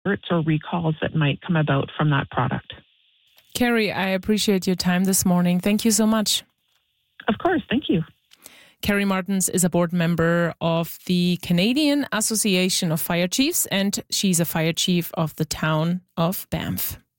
or recalls that might come about from that product. Carrie, I appreciate your time this morning. Thank you so much. Of course, thank you. Carrie Martins is a board member of the Canadian Association of Fire Chiefs, and she's a fire chief of the town of Banff.